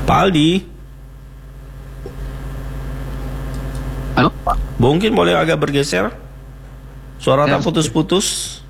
Pak Aldi, Halo, Pak. mungkin boleh agak bergeser? Suara Ya, tak putus-putus.